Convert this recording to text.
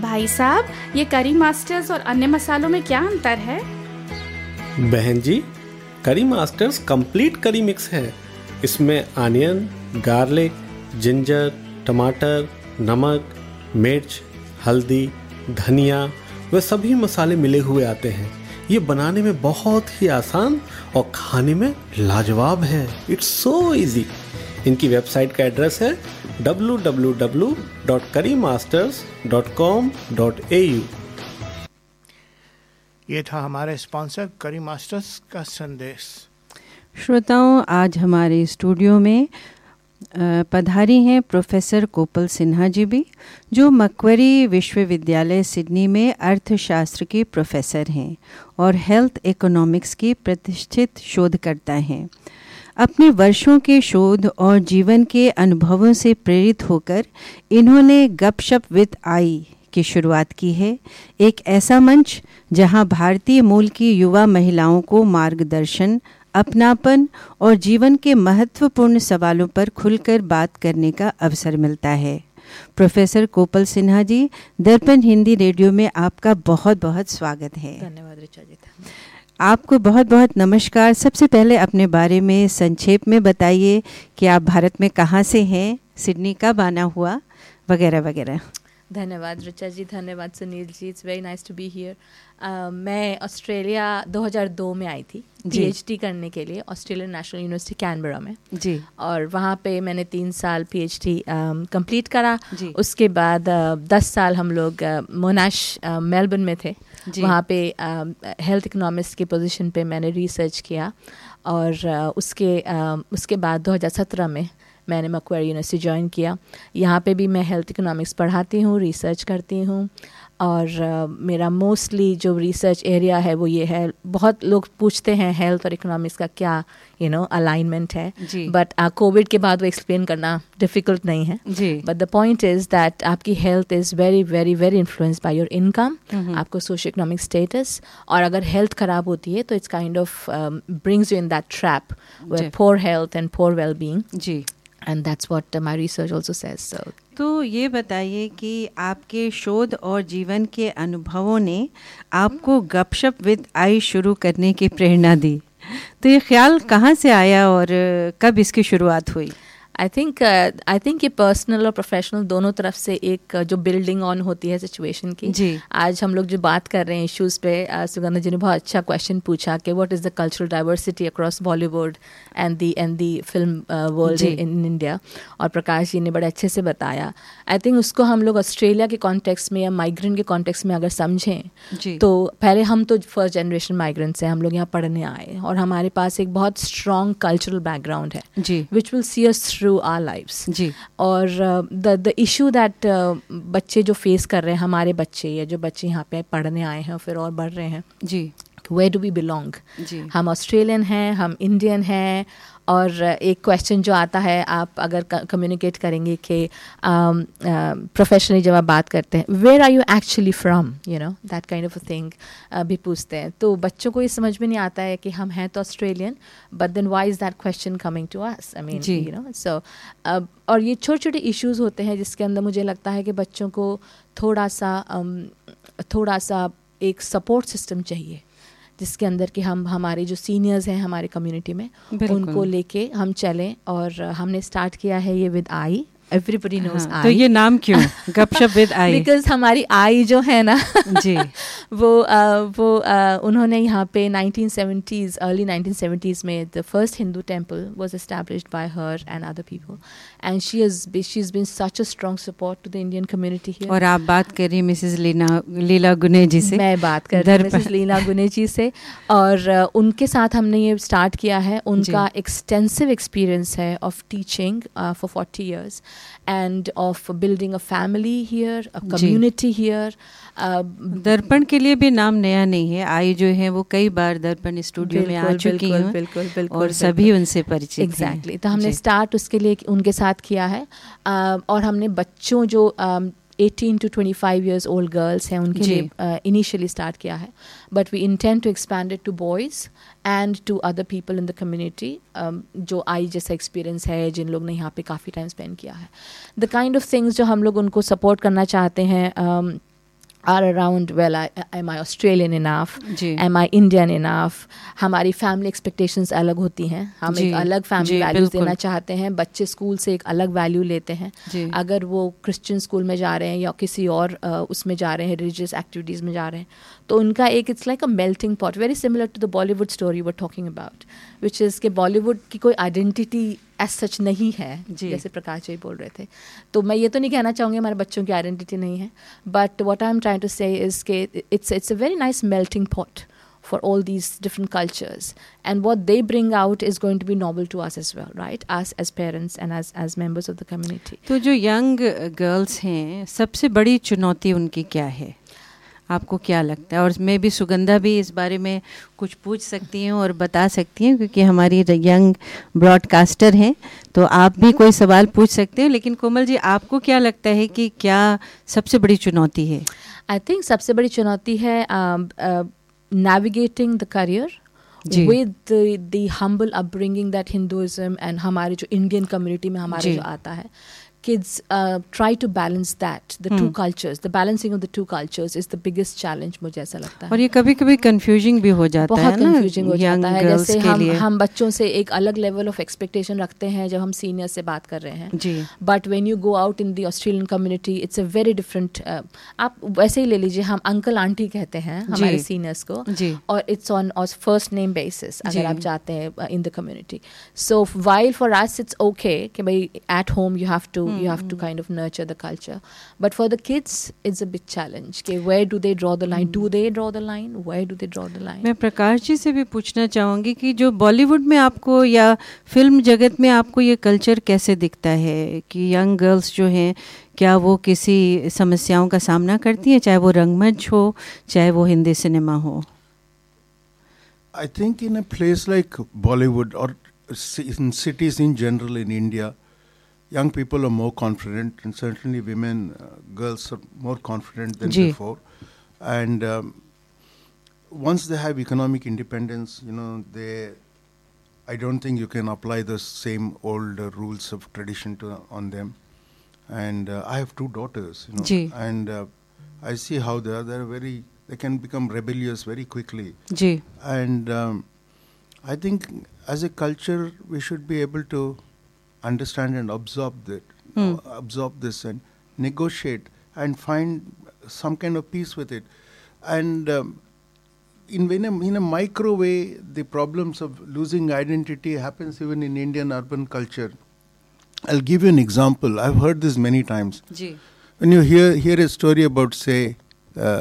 भाई साहब, ये करी मास्टर्स और अन्य मसालों में क्या अंतर है? बहन जी, करी मास्टर्स कंप्लीट करी मिक्स है। इसमें अनियन, गार्लिक, जिंजर, टमाटर, नमक, मिर्च, हल्दी, धनिया वे सभी मसाले मिले हुए आते हैं। ये बनाने में बहुत ही आसान और खाने में लाजवाब है। It's so easy. इनकी वेबसाइट का एड्रेस है www.currymasters.com.au। ये था हमारे स्पॉन्सर करी मास्टर्स का संदेश। श्रोताओं, आज हमारे स्टूडियो में पधारी हैं प्रोफेसर कोपल सिन्हा जी भी, जो मक्वरी विश्वविद्यालय सिडनी में अर्थशास्त्र के प्रोफेसर हैं और हेल्थ इकोनॉमिक्स की प्रतिष्ठित शोधकर्ता हैं। अपने वर्षों के शोध और जीवन के अनुभवों से प्रेरित होकर इन्होंने गपशप विद आई की शुरुआत की है, एक ऐसा मंच जहां भारतीय मूल की युवा महिलाओं को मार्गदर्शन, अपनापन और जीवन के महत्वपूर्ण सवालों पर खुलकर बात करने का अवसर मिलता है। प्रोफेसर कोपल सिन्हा जी, दर्पण हिंदी रेडियो में आपका बहुत बहुत स्वागत है। धन्यवाद ऋचा जी। आपको बहुत बहुत नमस्कार। सबसे पहले अपने बारे में संक्षेप में बताइए कि आप भारत में कहाँ से हैं, सिडनी कब आना हुआ, वगैरह वगैरह। धन्यवाद ऋचा जी, धन्यवाद Sunil ji. It's very nice to be here. मैं ऑस्ट्रेलिया 2002 में आई थी पीएचडी करने के लिए, ऑस्ट्रेलियन नेशनल यूनिवर्सिटी कैनबरा में जी। और वहाँ पे मैंने 3 साल पीएचडी कंप्लीट करा जी। उसके बाद 10 साल हम लोग मोनाश मेलबर्न में थे। वहाँ पे हेल्थ इकोनॉमिक्स की पोजीशन पे मैंने रिसर्च किया और उसके बाद 2017 में मैंने मक्वारी यूनिवर्सिटी ज्वाइन किया। यहाँ पे भी मैं हेल्थ इकोनॉमिक्स पढ़ाती हूँ, रिसर्च करती हूँ और मेरा मोस्टली जो रिसर्च एरिया है वो ये है। बहुत लोग पूछते हैं हेल्थ और इकोनॉमिक्स का क्या अलाइनमेंट है, बट कोविड के बाद वो एक्सप्लेन करना डिफ़िकल्ट नहीं है। But the point is that आपकी health is very very very influenced by your income, आपको सोशो इकोनॉमिक स्टेटस, और अगर हेल्थ ख़राब होती है तो it's kind of brings you in that trap where pour health and pour well being ji. And that's what my research also says. So, तो ये बताइए कि आपके शोध और जीवन के अनुभवों ने आपको गपशप विद आई शुरू करने की प्रेरणा दी। तो ये ख्याल कहाँ से आया और कब इसकी शुरुआत हुई? आई थिंक ये पर्सनल और प्रोफेशनल दोनों तरफ से एक जो बिल्डिंग ऑन होती है सिचुएशन की जी। आज हम लोग जो बात कर रहे हैं इश्यूज़ पे, सुगंधा जी ने बहुत अच्छा क्वेश्चन पूछा कि what is the cultural diversity across Bollywood and the film world in India, और प्रकाश जी ने बड़े अच्छे से बताया। आई थिंक उसको हम लोग ऑस्ट्रेलिया के कॉन्टेक्स्ट में या माइग्रेंट के कॉन्टेक्स्ट में अगर समझें तो पहले हम तो फर्स्ट जनरेशन माइग्रेंट्स हैं, हम लोग यहाँ पढ़ने आए और हमारे पास एक बहुत स्ट्रॉन्ग कल्चरल बैकग्राउंड है which will see us through our lives जी। और द इशू दैट बच्चे जो फेस कर रहे हैं, हमारे बच्चे या जो बच्चे यहाँ पे पढ़ने आए हैं और फिर और बढ़ रहे हैं जी, वेयर डू वी बिलोंग। हम ऑस्ट्रेलियन हैं, हम इंडियन हैं, और एक क्वेश्चन जो आता है, आप अगर कम्युनिकेट करेंगे कि प्रोफेशनली जब आप बात करते हैं, where are you actually from, that kind of a thing भी पूछते हैं। तो बच्चों को ये समझ में नहीं आता है कि हम हैं तो Australian, but then why is that question coming to us, I mean so. और ये छोटे छोटे इश्यूज़ होते हैं जिसके अंदर मुझे लगता है कि बच्चों को थोड़ा सा एक सपोर्ट सिस्टम चाहिए, जिसके अंदर कि हम हमारे जो सीनियर्स हैं हमारे कम्युनिटी में उनको लेके हम चलें। और हमने स्टार्ट किया है ये with I. Everybody knows I. तो ये नाम क्यों गपशप विद आई? बिकॉज हमारी आई जो है ना जी वो उन्होंने यहाँ पे 1970s, अर्ली 1970s में the first Hindu temple was established bye her and other people, and she is been such a strong support to the Indian community here. और आप बात कर रही हैं मिसेस लीला गुने जी से? मैं बात कर रही हूँ मिसेस लीला गुने जी से, और उनके साथ हमने ये स्टार्ट किया है। उनका एक्सटेंसिव एक्सपीरियंस है of teaching for 40 years and of building a family here, a community here. दर्पण के लिए भी नाम नया नहीं है। आई जो है वो कई बार दर्पण स्टूडियो में आ चुकी हैं, बिल्कुल, और सभी उनसे परिचित एग्जैक्टली। तो हमने स्टार्ट उसके लिए उनके साथ किया है, और हमने बच्चों जो 18 to 25 years old girls हैं उनके लिए इनिशियली स्टार्ट किया है, but we intend to expand it to boys and to other people in the community जो आई जैसा एक्सपीरियंस है, जिन लोग ने यहाँ पे काफ़ी टाइम स्पेंड किया है। द काइंड ऑफ थिंग्स जो हम लोग उनको सपोर्ट करना चाहते हैं, are around, well, am I Australian enough? Ji. Am I Indian enough? हमारी फैमिली एक्सपेक्टेशंस अलग होती हैं, हम एक अलग फैमिली वैल्यूज देना चाहते हैं, बच्चे स्कूल से एक अलग वैल्यू लेते हैं. अगर वो क्रिश्चियन स्कूल में जा रहे हैं या किसी और उसमें जा रहे हैं, रिलीजियस एक्टिविटीज़ में जा रहे हैं, तो उनका एक it's like a melting pot, very similar to the Bollywood story were talking about, which is के बॉलीवुड की कोई आइडेंटिटी एज सच नहीं है, जैसे प्रकाश जी बोल रहे थे. तो मैं ये तो नहीं कहना चाहूँगी हमारे बच्चों की आइडेंटिटी नहीं है, but what I am trying to से इज़ के it's a very nice melting pot for all these different cultures, and what they bring out is going to be novel to us as well, right? Us as parents and as members of the community. तो जो young girls हैं, सबसे बड़ी चुनौती उनकी क्या है, आपको क्या लगता है? और मैं भी सुगंधा भी इस बारे में कुछ पूछ सकती हूँ और बता सकती हूँ, क्योंकि हमारी यंग ब्रॉडकास्टर हैं, तो आप भी कोई सवाल पूछ सकते हैं. लेकिन कोमल जी, आपको क्या लगता है कि क्या सबसे बड़ी चुनौती है? I think सबसे बड़ी चुनौती है navigating the career with the humble upbringing that Hinduism and हमारे जो Indian community में हमारे जो आता है. Kids try to balance that, the two cultures, the balancing of the two cultures is the biggest challenge, मुझे ऐसा लगता है. और ये कभी-कभी confusing भी हो जाता है ना, बहुत confusing हो जाता है. जैसे लिए हम बच्चों से एक अलग level of expectation रखते हैं जब हम senior से बात कर रहे हैं. जी. But when you go out in the Australian community, it's a very different. आप वैसे ही ले लीजिए, हम uncle auntie कहते हैं हमारे seniors को, और it's on first name basis अगर आप जाते हैं in the community. So while for us it's okay कि भाई at home you have to kind of nurture the culture, but for the kids it's a big challenge कि where do they draw the line? Do they draw the line? Where do they draw the line? मैं प्रकाश जी से भी पूछना चाहूँगी कि जो बॉलीवुड में आपको या फिल्म जगत में आपको ये कल्चर कैसे दिखता है कि यंग गर्ल्स जो हैं, क्या वो किसी समस्याओं का सामना करती हैं, चाहे वो रंगमंच हो, चाहे वो हिंदी सिनेमा हो? I think in a place like Bollywood or in cities in general in India, young people are more confident, and certainly women, girls are more confident than before. And once they have economic independence, I don't think you can apply the same old rules of tradition on them. And I have two daughters, and I see how they can become rebellious very quickly. And I think as a culture, we should be able to understand and absorb this and negotiate and find some kind of peace with it. And in a micro way, the problems of losing identity happens even in Indian urban culture. I'll give you an example. I've heard this many times. When you hear a story about, say,